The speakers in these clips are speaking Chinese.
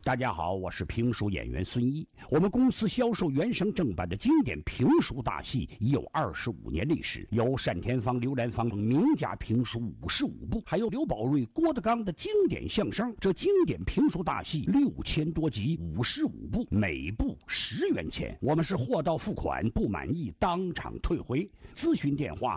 大家好，我是评书演员孙一。我们公司销售原声正版的经典评书大戏已有25年历史，有单田芳、刘兰芳名家评书55部，还有刘宝瑞、郭德纲的经典相声。这经典评书大戏6000多集，55部，每部10元钱。我们是货到付款，不满意当场退回。咨询电话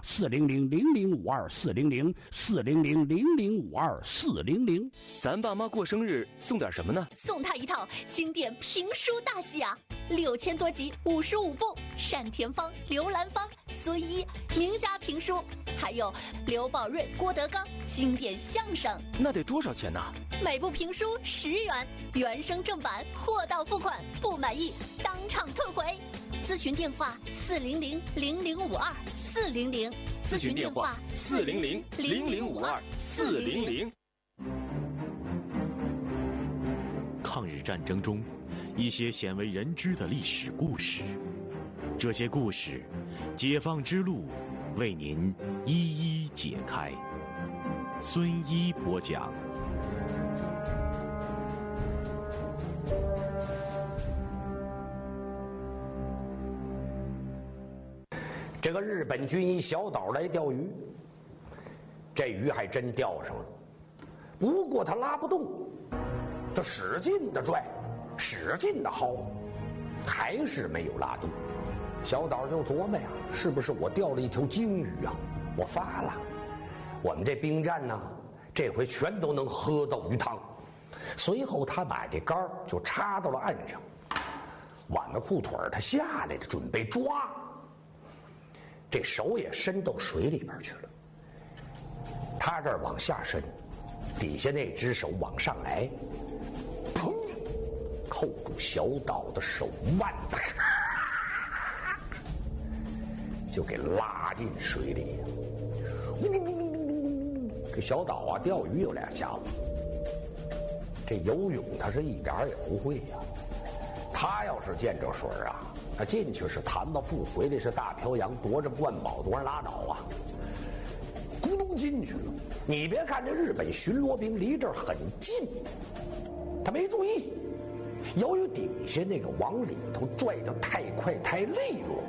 400-0052-400，400-0052-400。 咱爸妈过生日送点什么呢？ 送他一套经典评书大戏啊，6000多集，55部，单田芳、刘兰芳、孙一名家评书，还有刘宝瑞、郭德纲经典相声。 那得多少钱呢？ 每部评书10元，原声正版，货到付款，不满意当场退回。咨询电话400-0052-400， 咨询电话400-0052-400。 抗日战争中，一些鲜为人知的历史故事，这些故事，解放之路为您一一解开。孙一播讲。 这个日本军一小岛来钓鱼，这鱼还真钓上了，不过他拉不动。他使劲的拽，使劲的薅，还是没有拉动。小岛就琢磨呀，是不是我钓了一条鲸鱼啊？我发了，我们这兵站呢，这回全都能喝到鱼汤。随后他把这竿就插到了岸上，挽着裤腿他下来的准备抓，这手也伸到水里边去了。他这儿往下伸，底下那只手往上来，砰，扣住小岛的手腕子，就给拉进水里。这小岛啊，钓鱼有两下子，这游泳他是一点也不会呀。他要是见着水啊，他进去是坛子腹，回来是大漂洋，夺着灌饱，多少拉倒啊！咕咚进去了。你别看这日本巡逻兵离这儿很近，他没注意，由于底下那个往里头拽得太快太利落，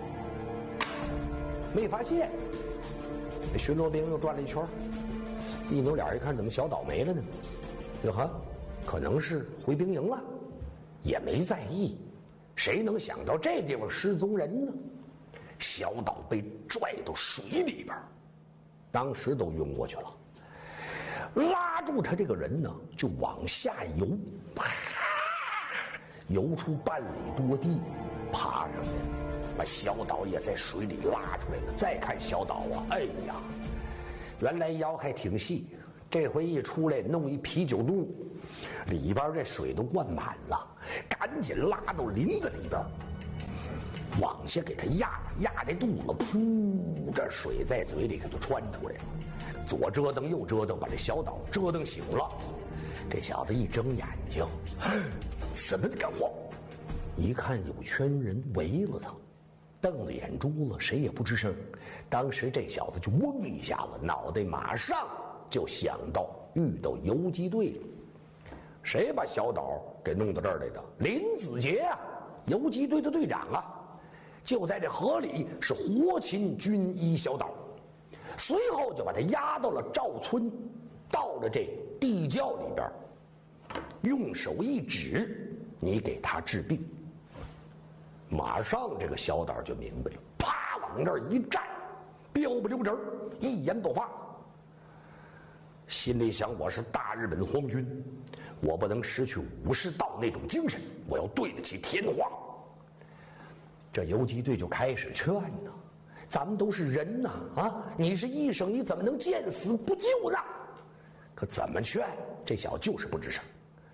没发现。巡逻兵又转了一圈，一扭脸一看，怎么小岛没了呢？哟呵，可能是回兵营了，也没在意。谁能想到这地方失踪人呢？小岛被拽到水里边，当时都晕过去了。拉住他这个人呢，就往下游，啪，游出半里多地，爬上来，把小岛也在水里拉出来了。再看小岛啊，哎呀，原来腰还挺细，这回一出来弄一啤酒肚，里边这水都灌满了，赶紧拉到林子里边，往下给他压这肚子，噗，这水在嘴里可就窜出来了。左折腾右折腾，把这小岛折腾醒了。这小子一睁眼睛，怎么敢慌？一看有圈人围了他，瞪着眼珠子，谁也不吱声。当时这小子就嗡一下子，脑袋马上就想到遇到游击队了。谁把小岛给弄到这儿来的？林子杰啊，游击队的队长啊，就在这河里是活擒军医小岛。随后就把他押到了赵村，到了这地窖里边，用手一指，你给他治病。马上这个小岛就明白了，啪往这儿一站，标不溜直，一言不发。心里想，我是大日本皇军，我不能失去武士道那种精神，我要对得起天皇。这游击队就开始劝呢，咱们都是人呐，啊，你是医生，你怎么能见死不救呢？可怎么劝，这小子就是不吱声。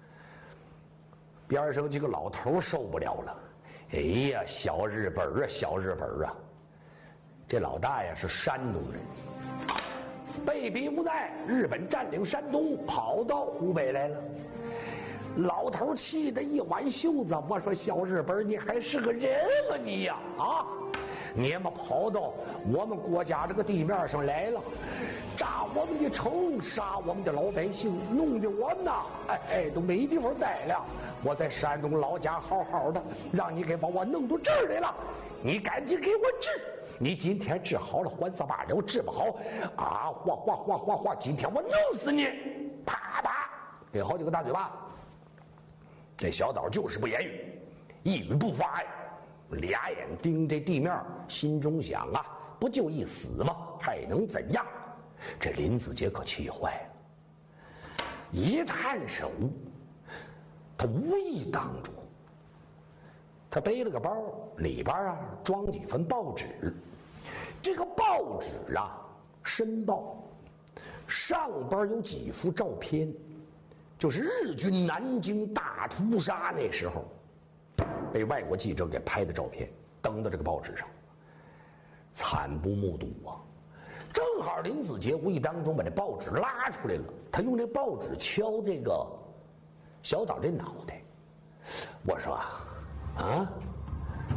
边上几个老头受不了了，哎呀，小日本啊，小日本啊！这老大呀是山东人，被逼无奈，日本占领山东，跑到湖北来了。老头气得一挽袖子，我说小日本，你还是个人吗你呀？啊！你们跑到我们国家这个地面上来了，炸我们的城，杀我们的老百姓，弄得我们呐，都没地方待了。我在山东老家好好的，让你给把我弄到这儿来了，你赶紧给我治。你今天治好了，还早把人治不好啊！哗！今天我弄死你！啪啪，给好几个大嘴巴。这小岛就是不言语，一语不发呀，俩眼盯着地面，心中想啊，不就一死吗？还能怎样？这林子杰可气坏了，一探手，他无意当中，他背了个包，里边啊装几份报纸。这个报纸啊，申报，上边有几幅照片，就是日军南京大屠杀那时候被外国记者给拍的照片，登到这个报纸上，惨不目睹啊！正好林子杰无意当中把这报纸拉出来了，他用这报纸敲这个小岛这脑袋。我说啊，